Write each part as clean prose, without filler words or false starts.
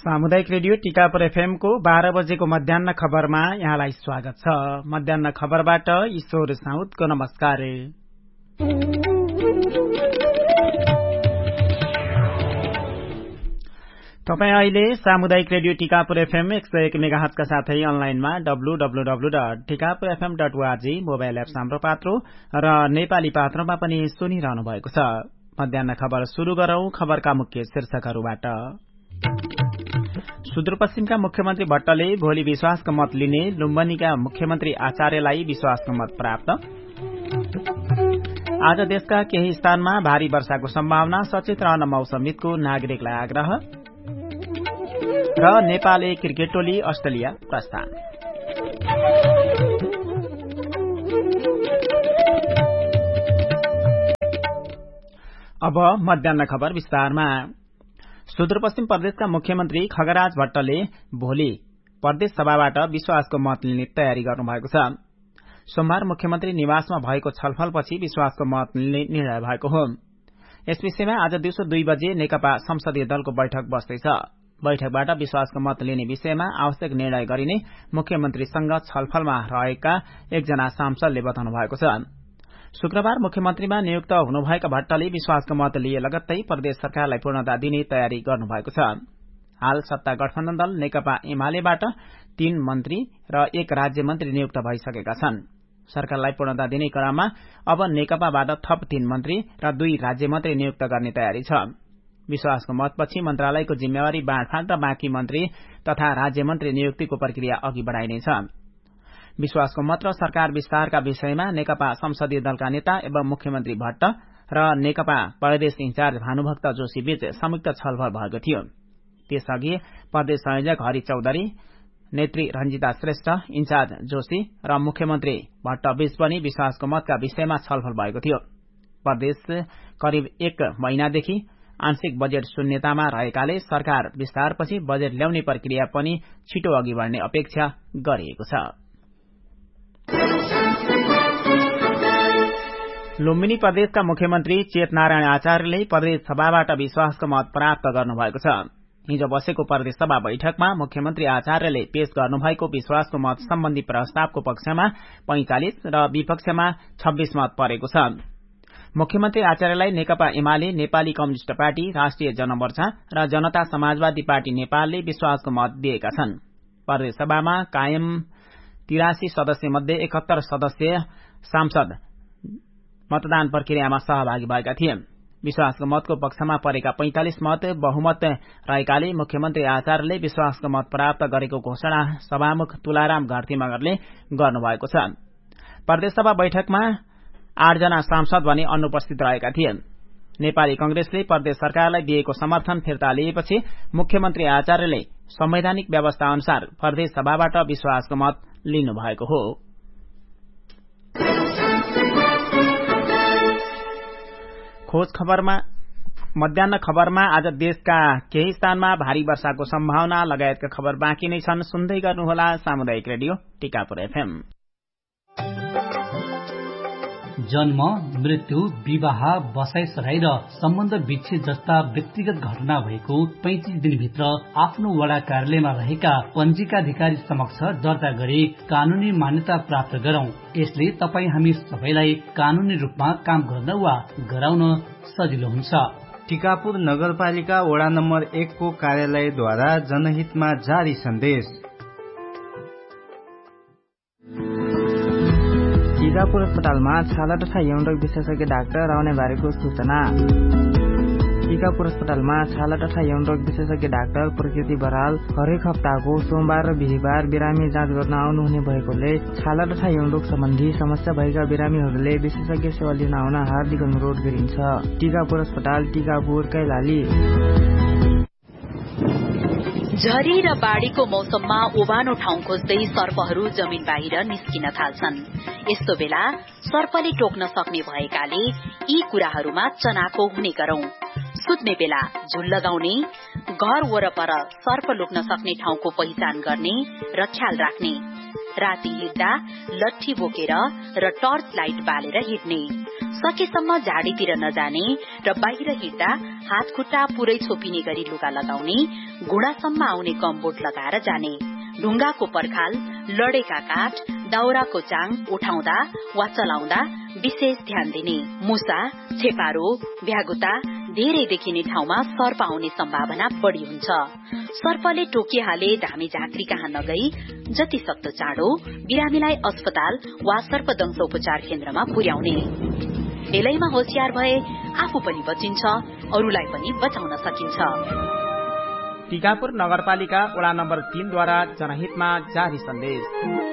सामुदायिक radio Tikapur FM को 12 बजेको मध्याह्न खबरमा यहाँलाई स्वागत छ। मध्याह्न खबरबाट ईश्वर साउदको नमस्कार। तपाई अहिले सामुदायिक रेडियो टीकापुर एफएम 101 मेगाहर्जका साथै अनलाइनमा www.tikapurfm.org मोबाइल एप हाम्रो पात्रो र नेपाली पात्रोमा पनि सुनिरहनु भएको छ। मध्याह्न खबर शुरू गरौं। खबरका मुख्य शीर्षकहरूबाट। सुदूरपश्चिमका मुख्यमन्त्री भट्टले भोलि विश्वासको मत लिने, लुम्बिनीका मुख्यमन्त्री आचार्यलाई विश्वासको मत प्राप्त। आज देशका केही स्थानमा भारी वर्षाको सम्भावना, सचेत रहन मौसमविदको नागरिकलाई आग्रह। र नेपाल क्रिकेट टोली अस्ट्रेलिया प्रस्थान। अब मध्याह्न खबर विस्तारमा। सुदूरपश्चिम प्रदेशका मुख्यमन्त्री खगराज भट्टले भोलि प्रदेश सभाबाट विश्वासको मत लिने तयारी गर्नुभएको छ। सोमबार मुख्यमन्त्री निवासमा भएको छलफलपछि विश्वासको मत लिने निर्णय भएको हो। यस विषयमा आज दिउँसो 2 बजे नेकपा संसदीय दलको बैठक बस्दैछ। बैठकबाट विश्वासको मत लिने विषयमा आवश्यक निर्णय गरिने मुख्यमन्त्रीसँग छलफलमा रहेका एकजना सांसदले बताउनु भएको छ। शुक्रबार मुख्यमन्त्रीमा नियुक्त हुनुभएका भट्टले विश्वासको मत लिए लगत्तै प्रदेश सरकारलाई पूर्णता दिने तयारी गर्नुभएको छ। हाल सत्ता गठबन्धन दल नेकपा एमालेबाट 3 मन्त्री र 1 राज्य मन्त्री नियुक्त भइसकेका छन्। सरकारलाई पूर्णता दिने क्रममा अब नेकपाबाट थप 3 मन्त्री र 2 राज्य मन्त्री नियुक्त गर्ने तयारी छ। विश्वासको मतपछि मन्त्रालयको जिम्मेवारी बाँडफाँड र बाँकी मन्त्री तथा राज्य मन्त्री नियुक्तिको प्रक्रिया अघि बढ़ाइनेछ। विश्वासको मत र सरकार विस्तारका विषयमा नेकपा संसदीय दलका नेता एवं मुख्यमन्त्री भट्ट र नेकपा प्रदेश इन्चार्ज भानुभक्त जोशी बीच संयुक्त छलफल भएको थियो। त्यसअघि प्रदेश संयोजक हरि चौधरी, नेत्री रञ्जिता श्रेष्ठ, इन्चार्ज जोशी र मुख्यमन्त्री भट्ट बीच पनि विश्वासको मतका विषयमा छलफल भएको थियो। प्रदेश करिब 1 महिनादेखि आंशिक बजेट शून्यतामा रहेकाले सरकार विस्तारपछि बजेट ल्याउने प्रक्रिया पनि छिटो अघि बढ्ने अपेक्षा गरिएको छ। लुम्बिनी प्रदेशका मुख्यमन्त्री चेतनारायण आचार्यले प्रदेश सभाबाट विश्वासको मत प्राप्त गर्नुभएको छ। हिजो बसेको प्रदेश सभा बैठकमा मुख्यमन्त्री आचार्यले पेश गर्नुभएको विश्वासको मत सम्बन्धी प्रस्तावको पक्षमा 45 र विपक्षमा 26 मत परेको छ। मुख्यमन्त्री आचार्यलाई नेकपा एमाले, नेपाली कम्युनिष्ट पार्टी, राष्ट्रिय जनमोर्चा र जनता समाजवादी पार्टी नेपालले विश्वासको मत दिएका छन्। प्रदेश सभामा कायम 83 सदस्य मध्ये 71 सदस्य सांसद मतदान प्रक्रियामा सहभागी भएका थिए। विश्वासको मतको पक्षमा परेका 45 मत बहुमत रहेकाले मुख्यमन्त्री आचार्यले विश्वासको मत प्राप्त गरेको घोषणा सभामुख तुलाराम घरतीमगरले गर्नुभएको छ। प्रदेशसभा बैठकमा 8 जना सांसद भने अनुपस्थित रहेका थिए। नेपाली कांग्रेसले प्रदेश सरकारलाई दिएको समर्थन फिर्ता लिएपछि मुख्यमन्त्री आचार्यले संवैधानिक व्यवस्था अनुसार प्रदेश सभाबाट विश्वासको मत लिनुभएको हो। खोज खबरमा मध्याह्न खबरमा आज देशका केही स्थानमा भारी वर्षाको सम्भावना लगायतका खबर बाँकी नै छन्। सुन्दै गर्नुहोला सामुदायिक रेडियो टीकापुर एफएम। जन्म, मृत्यु, विवाह, बसाइसराई र सम्बन्ध विच्छेद जस्ता व्यक्तिगत घटना भएको 35 दिनभित्र आफ्नो वडा कार्यालयमा रहेका पञ्जीकाधिकारी समक्ष दर्ता गरी कानूनी मान्यता प्राप्त गरौं। यसले तपाई हामी सबैलाई कानूनी रूपमा काम गर्न वा गराउन सजिलो हुन्छ। टीकापुर नगरपालिका वडा नम्बर 1 को कार्यालयद्वारा जनहितमा जारी सन्देश। टीकापुर अस्पतालमा छाला तथा यौन रोग विशेषज्ञ डाक्टर आउने बारेको सूचना। टीकापुर अस्पतालमा छाला तथा यौन रोग विशेषज्ञ डाक्टर प्रकृति बराल हरेक हप्ताको सोमबार र बिहीबार बिरामी जाँच गर्न आउनुहुने भएकोले छाला तथा यौन रोग सम्बन्धी समस्या भएका बिरामीहरूले विशेषज्ञ सेवा लिन आउन हार्दिक अनुरोध गरिन्छ। टीकापुर अस्पताल, टीकापुर, कैलाली। झरी र बाढ़ीको मौसममा ओभानो ठाउँ खोज्दै सर्पहरू जमिन बाहिर निस्किन थाल्छन्। यस्तो बेला सर्पले टोक्न सक्ने भएकाले यी कुराहरूमा चनाखो हुने गरौं। सुत्ने बेला झुल लगाउने, घर वरपर सर्प लुक्न सक्ने ठाउँको पहिचान गर्ने र ख्याल राख्ने। राति हिँड्दा लट्ठी बोकेर र टर्च लाइट बालेर हिँड्ने। सकेसम्म झाडीतिर नजाने र बाहिर हिँड्दा हात खुट्टा पुरै छोपिने गरी लुगा लगाउने, घुँडासम्म आउने गमबुट लगाएर जाने, ढुङ्गाको पर्खाल, लडेका काठ, दाउराको चाङ उठाउँदा वा चलाउँदा विशेष ध्यान दिने, मुसा, छेपारो, भ्यागुता धेरै देखिने ठाउँमा सर्प आउने सम्भावना बढ़ी हुन्छ। सर्पले टोकिहाले धामी झाँक्री कहाँ नगई जति सक्दो चाँडो बिरामीलाई अस्पताल वा सर्पदंश उपचार केन्द्रमा पुर्याउने। बेलैमा होशियार भए आफू पनि बचिन्छ, अरूलाई पनि बचाउन सकिन्छ। टीकापुर नगरपालिका वडा नम्बर 3 द्वारा जनहितमा जारी सन्देश।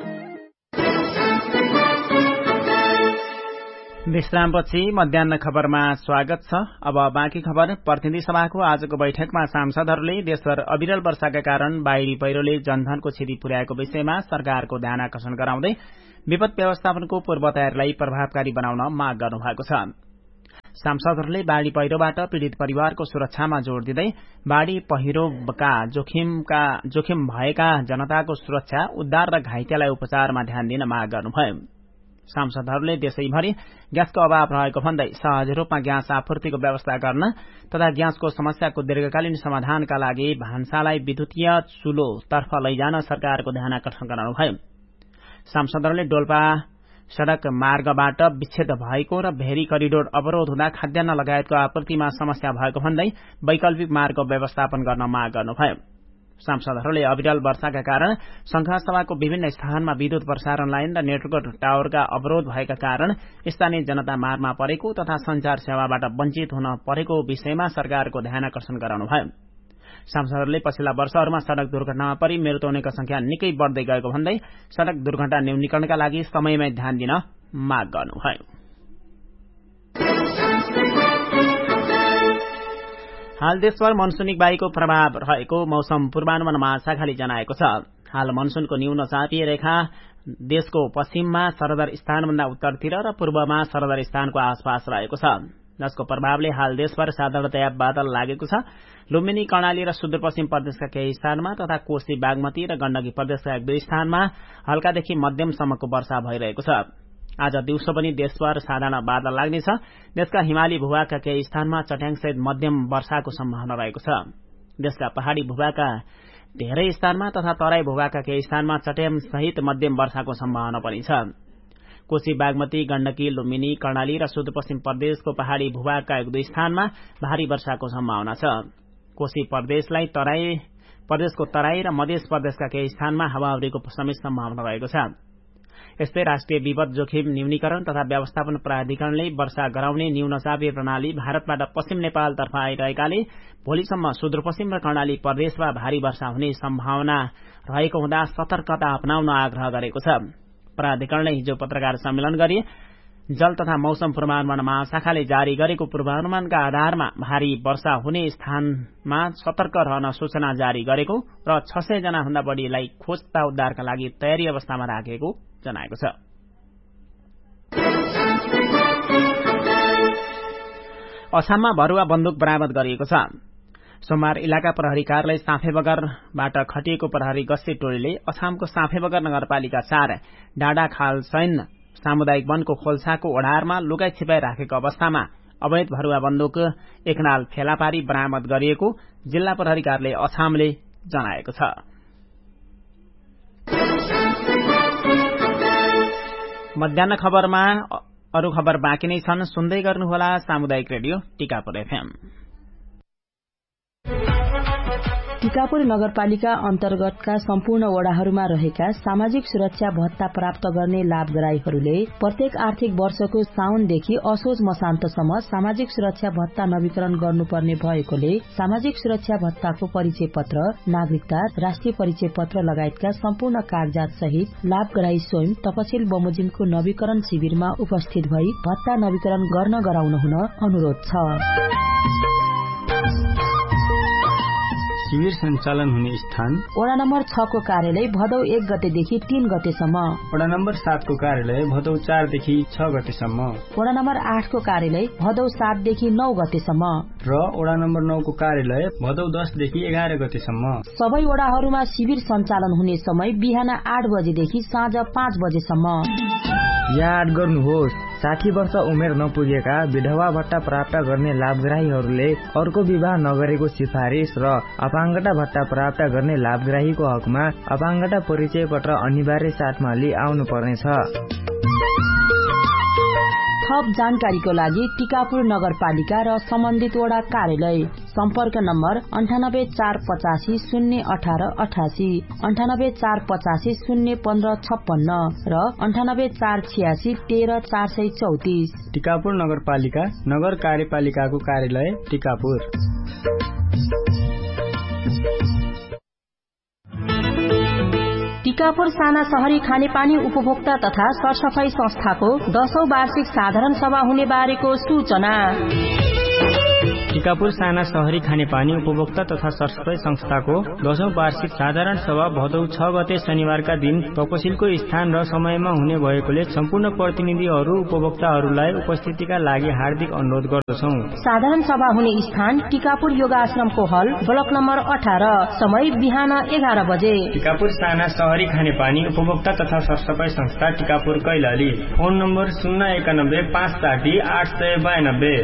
विश्रामपछि मध्याह्न खबरमा स्वागत छ। अब बाँकी खबर। प्रतिनिधि सभाको आजको बैठकमा सांसदहरूले देशभर अविरल वर्षाका कारण बाढ़ी पहिरोले जनधनको क्षति पुर्याएको विषयमा सरकारको ध्यान आकर्षण गराउँदै विपद व्यवस्थापनको पूर्व तयारीलाई प्रभावकारी बनाउन माग गर्नुभएको छ। सांसदहरूले बाढ़ी पहिरोबाट पीड़ित परिवारको सुरक्षामा जोड़ दिँदै बाढ़ी पहिरोका जोखिम भएका जनताको सुरक्षा, उद्धार र घाइतेलाई उपचारमा ध्यान दिन माग गर्नुभयो। सांसदहरूले देशैभरि ग्यासको अभाव रहेको भन्दै सहज रूपमा ग्यास आपूर्तिको व्यवस्था गर्न तथा ग्यासको समस्याको दीर्घकालीन समाधानका लागि भान्सालाई विद्युतीय चुलोतर्फ लैजान सरकारको ध्यान आकर्षण गराउनुभयो। सांसदहरूले डोल्पा सड़क मार्गबाट विच्छेद भएको र भेरी करिडोर अवरोध हुँदा खाद्यान्न लगायतको आपूर्तिमा समस्या भएको भन्दै वैकल्पिक मार्ग व्यवस्थापन गर्न माग गर्नुभयो। सांसदहरूले अविरल वर्षाका कारण संघसभाको विभिन्न स्थानमा विद्युत प्रसारण लाइन र नेटवर्क टावरका अवरोध भएका कारण स्थानीय जनता मारमा परेको तथा संचार सेवाबाट वञ्चित हुन परेको विषयमा सरकारको ध्यान आकर्षण गराउनुभयो। सांसदहरूले पछिल्ला वर्षहरूमा सड़क दुर्घटनामा परि मृत्यु हुनेको संख्या निकै बढ़दै गएको भन्दै सड़क दुर्घटना न्यूनीकरणका लागि समयमै ध्यान दिन माग गर्नुभयो। हाल देशभर मनसूनी वायुको प्रभाव रहेको मौसम पूर्वानुमान महाशाखाले जनाएको छ। हाल मनसूनको न्यून चापिय रेखा देशको पश्चिममा सरदर स्थानभन्दा उत्तरतिर र पूर्वमा सरदर स्थानको आसपास रहेको छ, जसको प्रभावले हाल देशभर साधारणतया बादल लागेको छ। लुम्बिनी, कर्णाली र सुदूरपश्चिम प्रदेशका केही स्थानमा तथा कोशी, बागमती र गण्डकी प्रदेशका 1-2 स्थानमा हल्कादेखि मध्यमसम्मको वर्षा भइरहेको छ। आज दिउँसो पनि देशभर साधारण बादल लाग्नेछ। देशका हिमाली भूभागका केही स्थानमा चट्याङसहित मध्यम वर्षाको सम्भावना रहेको छ। देशका पहाड़ी भूभागका धेरै स्थानमा तथा तराई भूभागका केही स्थानमा चट्याङसहित मध्यम वर्षाको सम्भावना पनि छ। कोशी, बागमती, गण्डकी, लुम्बिनी, कर्णाली र सुदूरपश्चिम प्रदेशको पहाड़ी भूभागका 1-2 स्थानमा भारी वर्षाको सम्भावना छ। कोशी प्रदेशको तराई र मध्य प्रदेशका केही स्थानमा हावाहुरीको समेत सम्भावना रहेको छ। यस्तै राष्ट्रिय विपद जोखिम न्यूनीकरण तथा व्यवस्थापन प्राधिकरणले वर्षा गराउने न्यून चापिय प्रणाली भारतबाट पश्चिम नेपालतर्फ आइरहेकाले भोलिसम्म सुदूरपश्चिम र कर्णाली प्रदेशमा भारी वर्षा हुने सम्भावना रहेको हुँदा सतर्कता अपनाउन आग्रह गरेको छ। प्राधिकरणले हिजो पत्रकार सम्मेलन गरी जल तथा मौसम पूर्वानुमान महाशाखाले जारी गरेको पूर्वानुमानका आधारमा भारी वर्षा हुने स्थानमा सतर्क रहन सूचना जारी गरेको र 600 जना भन्दा बढ़ीलाई खोज तथा उद्धारका लागि तयारी अवस्थामा राखेको जनाएको छ। अछाममा भरुवा बन्दुक बरामद गरिएको छ। सोमबार इलाका प्रहरी कार्यालय साँफेबगरबाट खटिएको प्रहरी गस्ती टोलीले अछामको साँफेबगर नगरपालिका 4 डाँडाखाल सैन सामुदायिक वनको खोल्साको ओढारमा लुकाई छिपाई राखेको अवस्थामा अवैध भरुवा बन्दुक एकनाल फेला पारी बरामद गरिएको जिल्ला प्रहरी कार्यालय अछामले जनाएको छ। मध्याह्न खबरमा अरू खबर बाँकी नै छन्, सुन्दै गर्नुहोला सामुदायिक रेडियो टीकापुर एफएम। टीकापुर नगरपालिका अन्तर्गतका सम्पूर्ण वडाहरूमा रहेका सामाजिक सुरक्षा भत्ता प्राप्त गर्ने लाभग्राहीहरूले प्रत्येक आर्थिक वर्षको साउनदेखि असोज मसान्तसम्म सामाजिक सुरक्षा भत्ता नवीकरण गर्नुपर्ने भएकोले सामाजिक सुरक्षा भत्ताको परिचय पत्र, नागरिकता, राष्ट्रिय परिचय पत्र लगायतका सम्पूर्ण कागजात सहित लाभग्राही स्वयं तपसिल बमोजिमको नवीकरण शिविरमा उपस्थित भई भत्ता नवीकरण गर्न गराउन हुन अनुरोध छ। शिविर सञ्चालन हुने स्थान वडा नम्बर 6 को कार्यालय भदौ 1 गतेदेखि 3 गतेसम्म, वडा नम्बर 7 को कार्यालय भदौ 4 देखि 6 गतेसम्म, वडा नम्बर 8 को कार्यालय भदौ 7 देखि 9 गतेसम्म र वडा नम्बर 9 को कार्यालय भदौ 10 देखि 11 गतेसम्म। सबै वडाहरूमा शिविर सञ्चालन हुने समय बिहान 8 बजेदेखि साँझ 5 बजेसम्म। याद गर्नुहोस्, 60 वर्ष उमेर नपुगेका विधवा भत्ता प्राप्त गर्ने लाभग्राहीहरूले अर्को विवाह नगरेको सिफारिस र अपाङ्गता भत्ता प्राप्त गर्ने लाभग्राहीको हकमा अपाङ्गता परिचय पत्र अनिवार्य साथमा लिई आउनु पर्नेछ। थप जानकारीको लागि टिकापुर नगरपालिका र सम्बन्धित वडा कार्यालय सम्पर्क नम्बर 9845 018 88, 9845 015 56 र 9846 13 434। टिकापुर नगरपालिका नगर कार्यपालिकाको कार्यालय टिकापुर। टिकापुर साना शहरी खानेपानी उपभोक्ता तथा सरसफाई संस्थाको 10औं वार्षिक साधारण सभा हुने बारेको सूचना। टिकापुर साना शहरी खानेपानी उपभोक्ता तथा सरसफाई संस्थाको 10औं वार्षिक साधारण सभा भदौ 6 गते शनिबारका दिन तपसिलको स्थान र समयमा हुने भएकोले सम्पूर्ण प्रतिनिधिहरू उपभोक्ताहरूलाई उपस्थितिका लागि हार्दिक अनुरोध गर्दछौं। साधारण सभा हुने स्थान टिकापुर योगाश्रमको हल ब्लक नम्बर 18, समय बिहान 11 बजे। टिकापुर साना शहरी खानेपानी उपभोक्ता तथा सरसफाई संस्था टिकापुर कैलाली। Phone number 091 560 892।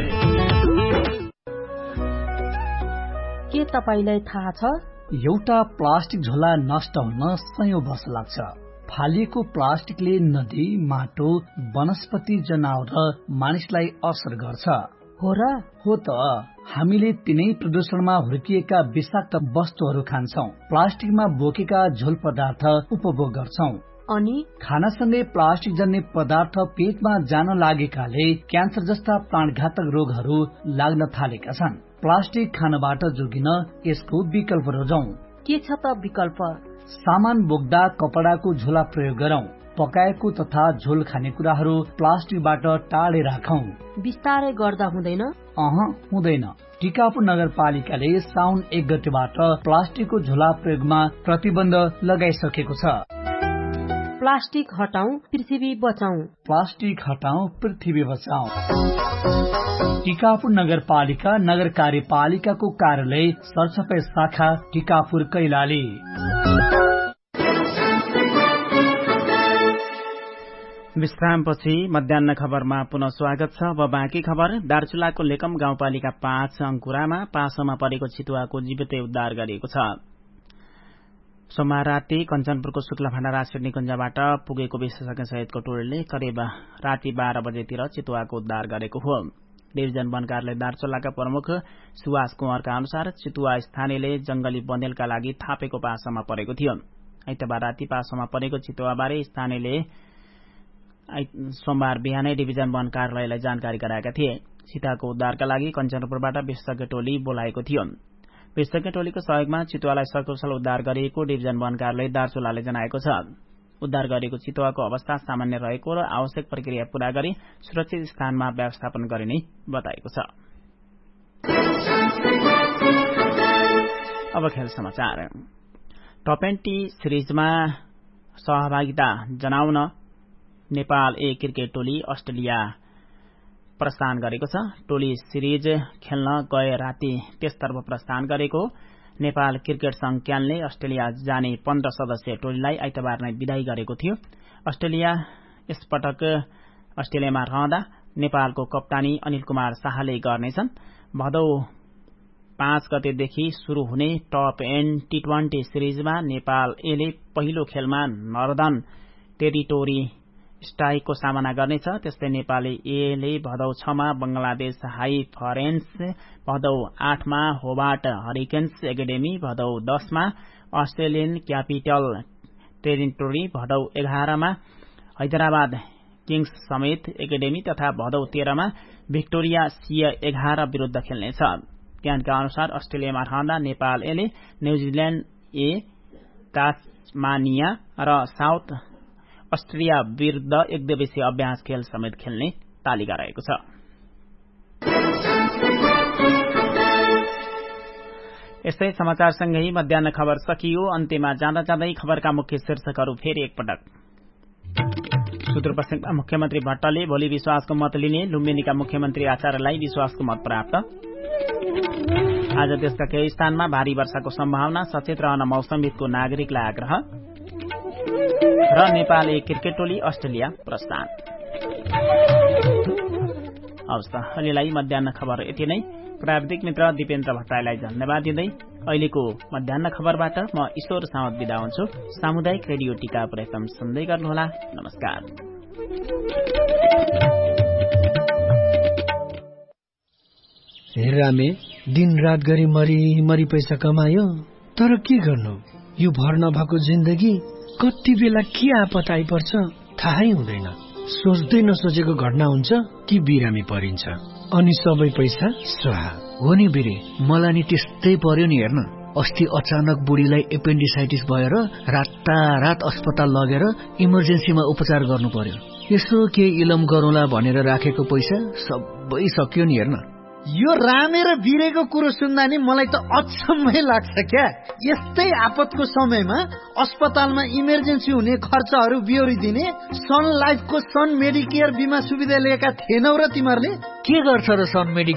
के तपाईलाई थाहा छ एउटा प्लास्टिक झोला नष्ट हुन सयौं वर्ष लाग्छ। फालिएको प्लास्टिकले नदी, माटो, वनस्पति, जनावर र मानिसलाई असर गर्छ। हो र? हो त। हामीले तिनै प्रदूषणमा हुर्किएका विषाक्त वस्तुहरू खान्छौं, प्लास्टिकमा बोकेका झोल पदार्थ उपभोग गर्छौं अनि खानासँगै प्लास्टिक जन्य पदार्थ पेटमा जान लागेकाले क्यान्सर जस्ता प्राणघातक रोगहरू लाग्न थालेका छन्। प्लास्टिक खानबाट जोगिन यसको विकल्प रोजौं। के छ त विकल्प? सामान बोक्दा कपडाको झोला प्रयोग गरौं। पकाएको तथा झोल खानेकुराहरू प्लास्टिकबाट टाढे राखौं। बिस्तारै गर्दा हुँदैन? हुँदैन। टिकापुर नगरपालिकाले साउन 1 गतेबाट प्लास्टिकको झोला प्रयोगमा प्रतिबन्ध लगाइसकेको छ। प्लास्टिक हटाऊ, पृथ्वी बचाऊ। प्लास्टिक हटाऊ, पृथ्वी बचाऊ। टिकापुर नगरपालिका नगर कार्यपालिकाको कार्यालय सरसफाई शाखा टिकापुर कैलाली। विश्रामपछि मध्याह्न खबरमा पुनः स्वागत छ। अब बाँकी खबर। दार्चुलाको लेकम गाउँपालिका 5 अंकुरामा पासोमा परेको चितुवाको जीवितै उद्धार गरिएको छ। सोमबार राति कञ्चनपुरको शुक्लभाण्डा राष्ट्रिय निकुञ्जबाट पुगेको विशेषज्ञ सहितको टोलीले करिब राति 12 बजेतिर चितुवाको उद्धार गरेको हो। डिभिजन वन कार्यालय दार्चुलाका प्रमुख सुवास कुँवरका अनुसार चितुवा स्थानीयले जंगली बन्देलका लागि थापेको पासोमा परेको थियो। आइतबार राति पासोमा परेको चितुवाबारे स्थानीयले सोमबार बिहानै डिभिजन वन कार्यालयलाई जानकारी गराएका थिए। चिताको उद्धारका लागि कञ्चनपुरबाट विशेषज्ञ टोली बोलाएको थियो। विशेषज्ञ टोलीको सहयोगमा चितुवालाई सकुशल उद्धार गरिएको डिभिजन वन कार्यालय दार्चुलाले जनाएको छ। उद्धार गरिएको चितुवाको अवस्था सामान्य रहेको र आवश्यक प्रक्रिया पूरा गरी सुरक्षित स्थानमा व्यवस्थापन गरिने बताएको छ। अब खेल समाचार। टप20 सिरिजमा सहभागिता जनाउन नेपाल ए क्रिकेट टोली अस्ट्रेलिया प्रस्थान गरेको छ। टोली सिरिज खेल्न गए राति त्यसतर्फ प्रस्थान गरेको नेपाल क्रिकेट संघ क्यानले अस्ट्रेलिया जाने 15 सदस्यीय टोलीलाई आइतबार नै विदाई गरेको थियो। अस्ट्रेलिया यसपटक अस्ट्रेलियामा रहँदा नेपालको कप्तानी अनिल कुमार शाहले गर्नेछन्। भदौ 5 गतेदेखि शुरू हुने टप10 T20 सिरिजमा नेपाल एले पहिलो खेलमा नर्दर्न टेरिटोरी स्टाइकको सामना गर्नेछ। त्यस्तै नेपाली एले भदौ 6 मा बंगलादेश हाई फरेन्स, भदौ 8 मा होबार्ट हरिकेन्स एकाडेमी, भदौ 10 मा अस्ट्रेलियन क्यापिटल टेरिटोरी, भदौ 11 मा हैदराबाद किङ्स समेत एकाडेमी तथा भदौ 13 मा भिक्टोरिया C11 विरूद्ध खेल्नेछ। क्यानका अनुसार अस्ट्रेलियामा रहँदा नेपाल एले न्यूजील्याण्ड ए, तास्मानिया र साउथ अस्ट्रेलिया विरूद्ध एकदिवसीय अभ्यास खेल समेत खेल्ने तालिका रहेको छ। यस्तै समाचारसँगै मध्याह्न खबर सकियो। अन्त्यमा जाँदा जाँदै खबरका मुख्य शीर्षकहरू फेरि एकपटक। सुदूरपश्चिमका मुख्यमन्त्री भट्टले भोलि विश्वासको मत लिने, लुम्बिनीका मुख्यमन्त्री आचार्यलाई विश्वासको मत प्राप्त। आज देशका केही स्थानमा भारी वर्षाको सम्भावना, सचेत रहन मौसमविदको नागरिकलाई आग्रह। र नेपाल ए क्रिकेट टोली अस्ट्रेलिया प्रस्थान। हवस् त, अहिलेलाई मध्याह्न खबर यति नै। प्राविधिक मित्र दिपेन्द्र भट्टराईलाई धन्यवाद दिँदै अहिलेको मध्याह्न खबरबाट म ईश्वर साउद बिदा हुन्छु। सामुदायिक रेडियो टिकापुर FM सुन्दै गर्नुहोला। नमस्कार। हेरामे दिन रात गरी मरी पैसा कमायो, तर के गर्नु, यो भर नभएको जिन्दगी कति बेला के आपत आइपर्छ थाहै हुँदैन। सोच्दै नसोचेको घटना हुन्छ कि बिरामी परिन्छ, अनि सबै पैसा स्वाहा। हो नि बिरे, मलाई नि त्यस्तै पर्यो नि। हेर्न, अस्ति अचानक बुढीलाई एपेन्डिसाइटिस भएर रातारात अस्पताल लगेर इमर्जेन्सीमा उपचार गर्नु पर्यो। यसो के इलम गरौँला भनेर राखेको पैसा सबै सक्यो नि। हेर्न, यो रामे र बिरेको कुरो सुन्दा नि मलाई त अचम्मै लाग्छ क्या। यस्तै आपतको समयमा अस्पतालमा इमर्जेन्सी हुने खर्चहरू बिहोरिदिने सन लाइफको सन मेडिकेयर बिमा सुविधा लिएका थिएनौ र तिमीहरूले? के गर्छ र सन मेडिकेयर